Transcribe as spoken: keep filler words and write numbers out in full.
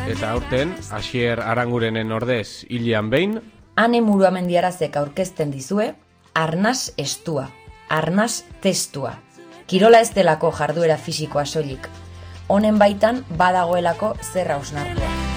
Eta aurten, Asier Arangurenen ordez hilean behin, Ane Muruamendiarazek aurkezten dizue, arnas estua, arnas testua. Kirola ez delako jarduera fisikoa soilik. Honen baitan badagoelako zer hausnartua.